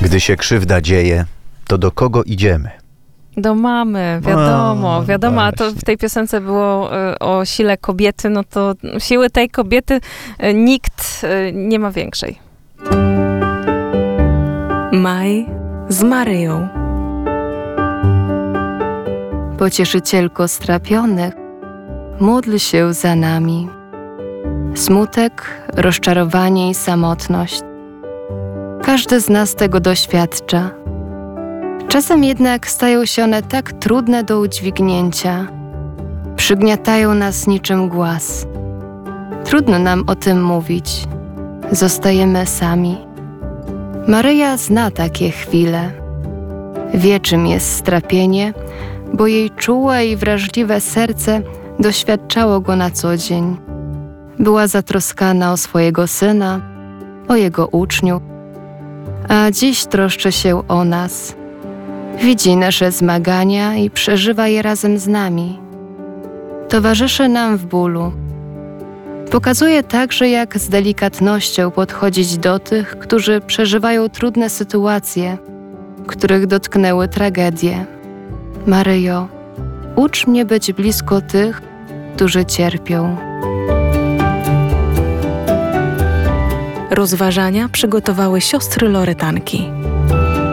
Gdy się krzywda dzieje, to do kogo idziemy? Do mamy, wiadomo, a to właśnie. w tej piosence było o sile kobiety, no to siły tej kobiety nikt nie ma większej. Maj z Maryją. Pocieszycielko strapionych, módl się za nami. Smutek, rozczarowanie i samotność. Każdy z nas tego doświadcza. Czasem jednak stają się one tak trudne do udźwignięcia. Przygniatają nas niczym głaz. Trudno nam o tym mówić. Zostajemy sami. Maryja zna takie chwile. Wie, czym jest strapienie, bo jej czułe i wrażliwe serce doświadczało go na co dzień. Była zatroskana o swojego syna, o jego uczniów, a dziś troszczy się o nas. Widzi nasze zmagania i przeżywa je razem z nami. Towarzyszy nam w bólu. Pokazuje także, jak z delikatnością podchodzić do tych, którzy przeżywają trudne sytuacje, których dotknęły tragedie. Maryjo, ucz mnie być blisko tych, którzy cierpią. Rozważania przygotowały siostry Loretanki.